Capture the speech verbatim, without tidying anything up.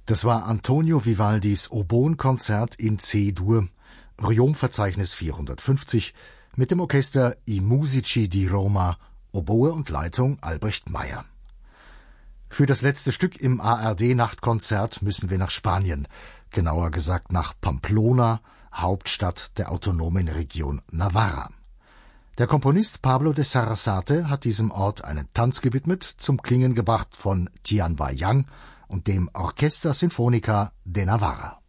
Das war Antonio Vivaldis Oboenkonzert in C-Dur, Royom-Verzeichnis vierhundertfünfzig, mit dem Orchester I Musici di Roma, Oboe und Leitung Albrecht Meyer. Für das letzte Stück im A R D-Nachtkonzert müssen wir nach Spanien, genauer gesagt nach Pamplona, Hauptstadt der autonomen Region Navarra. Der Komponist Pablo de Sarasate hat diesem Ort einen Tanz gewidmet, zum Klingen gebracht von Tian Wai Yang und dem Orquesta Sinfónica de Navarra.